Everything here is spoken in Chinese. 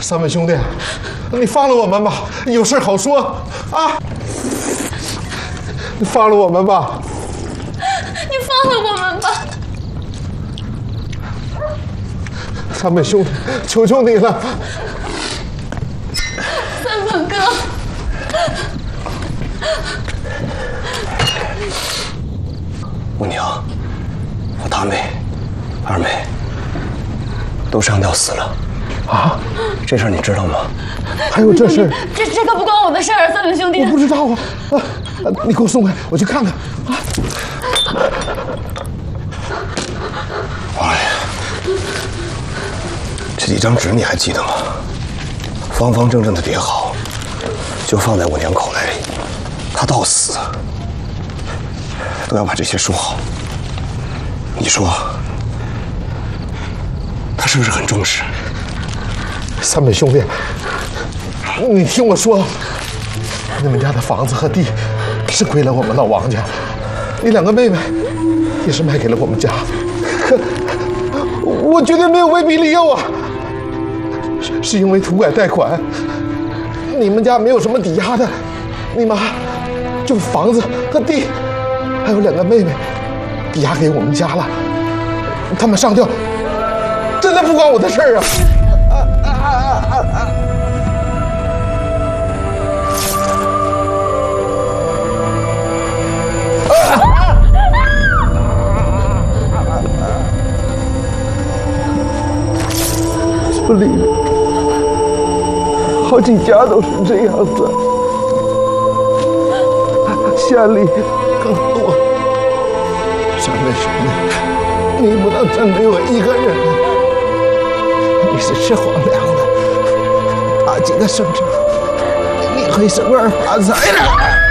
三位兄弟，你放了我们吧，有事好说啊！你放了我们吧！ 你放了我们吧！ 三位兄弟，求求你了！ 三本哥， 五娘，我大妹、二妹都上吊死了啊！ 这事儿你知道吗？ 还有这事？ 这可不关我的事儿，三本兄弟。 我不知道啊！你给我送开，我去看看啊！ 王爷，这几张纸你还记得吗？方方正正的叠好，就放在我娘口袋里。她到死都要把这些收好。你说，她是不是很重视？ 三位兄弟，你听我说，你们家的房子和地是归了我们老王家，你两个妹妹也是卖给了我们家，可我绝对没有威逼利诱啊！是因为土改贷款，你们家没有什么抵押的，你妈就房子和地，还有两个妹妹抵押给我们家了，他们上吊，真的不关我的事儿啊！村里好几家都是这样子，县里更多。三位兄弟，你不能针对我一个人，你是吃皇粮的，打几个省政府，你会升官发财的。